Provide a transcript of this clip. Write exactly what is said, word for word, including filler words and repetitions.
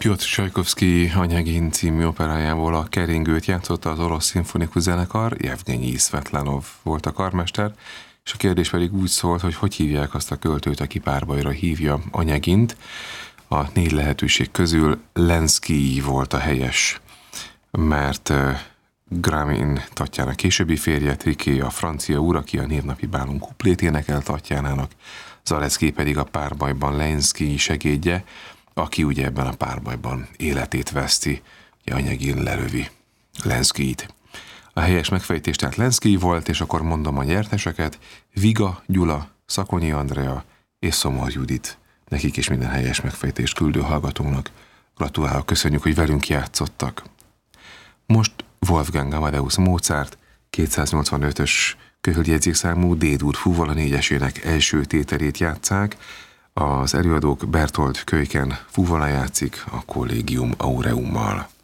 Piotr Csajkovszky Anyagin című operájából a keringőt játszotta az orosz szimfonikus zenekar, Jevgenyi Szvetlanov volt a karmester, és a kérdés pedig úgy szólt, hogy hogy hívják azt a költőt, aki párbajra hívja Anyagint. A négy lehetőség közül Lenszkij volt a helyes, mert Gramin Tatjana későbbi férje, Triké a francia úr, aki a névnapi bálunk kuplét énekel Tatjánának, Zaleckij pedig a párbajban Lenszkij segédje, aki ugye ebben a párbajban életét veszti, ugye Anyagin lelövi Lenszkijt. A helyes megfejtés tehát Lenszkij volt, és akkor mondom a nyerteseket: Viga Gyula, Szakonyi Andrea és Szomor Judit. Nekik is minden helyes megfejtést küldő hallgatónak gratulálok, köszönjük, hogy velünk játszottak. Most Wolfgang Amadeus Mozart kétszáznyolcvanötös köhöljegyzékszámú D-dur fúval a négyesének első tételét játsszák. Az előadók Bertold Kölyken fúvala játszik a Collegium Aureummal.